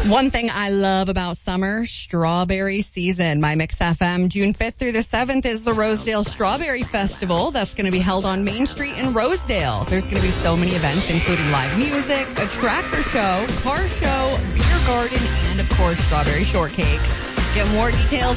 One thing I love about summer, strawberry season. My Mix FM, June 5th through the 7th is the Rosedale Strawberry Festival. That's going to be held on Main Street in Rosedale. There's going to be so many events, including live music, a tractor show, car show, beer garden, and, of course, strawberry shortcakes. Get more details